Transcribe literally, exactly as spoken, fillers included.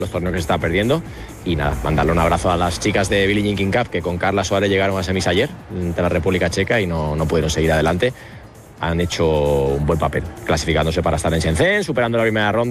los torneos que se está perdiendo. Y nada, mandarle un abrazo a las chicas de Billie Jean King Cup, que con Carla Suárez llegaron a semis ayer ante la República Checa y no, no pudieron seguir adelante. Han hecho un buen papel, clasificándose para estar en Shenzhen, superando la primera ronda.